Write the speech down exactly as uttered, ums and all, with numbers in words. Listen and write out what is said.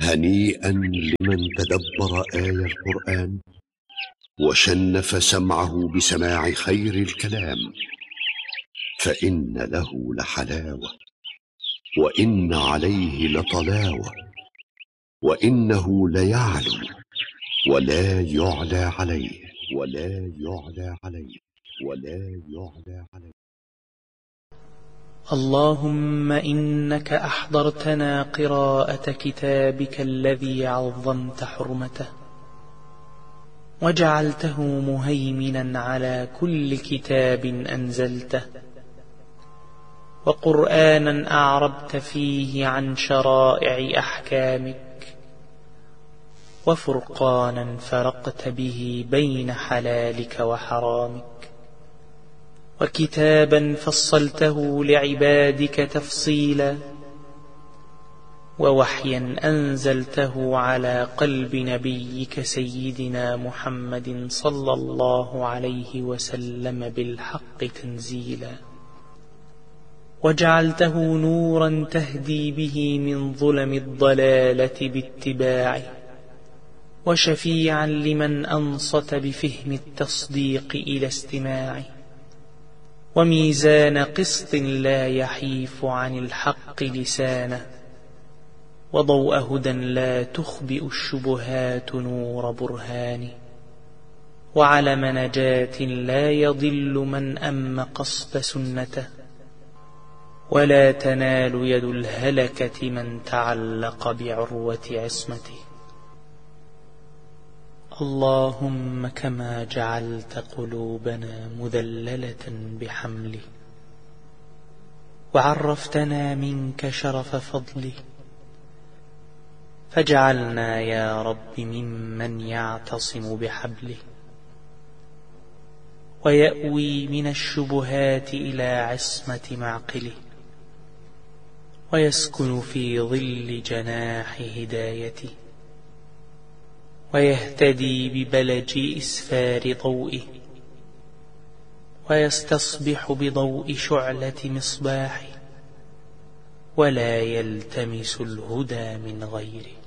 هنيئا لمن تدبر آي القرآن وشنف سمعه بسماع خير الكلام، فإن له لحلاوة وإن عليه لطلاوة، وإنه ليعلو ولا يعلى عليه ولا يعلى عليه ولا يعلى عليه. اللهم إنك أحضرتنا قراءة كتابك الذي عظمت حرمته، وجعلته مهيمنا على كل كتاب أنزلته، وقرآنا أعربت فيه عن شرائع أحكامك، وفرقانا فرقت به بين حلالك وحرامك، وكتابا فصلته لعبادك تفصيلا، ووحيا أنزلته على قلب نبيك سيدنا محمد صلى الله عليه وسلم بالحق تنزيلا، وجعلته نورا تهدي به من ظلم الضلالة باتباعه، وشفيعا لمن أنصت بفهم التصديق إلى استماعه، وميزان قسط لا يحيف عن الحق لسانه، وضوء هدى لا تخبئ الشبهات نور برهانه، وعلم نجاة لا يضل من أم قصد سنته، ولا تنال يد الهلكة من تعلق بعروة عصمته. اللهم كما جعلت قلوبنا مذللة بحمله، وعرفتنا منك شرف فضله، فاجعلنا يا رب ممن يعتصم بحبله، ويأوي من الشبهات إلى عصمة معقله، ويسكن في ظل جناح هدايته، ويهتدي ببلج إسفار ضوئه، ويستصبح بضوء شعلة مصباحه، ولا يلتمس الهدى من غيره.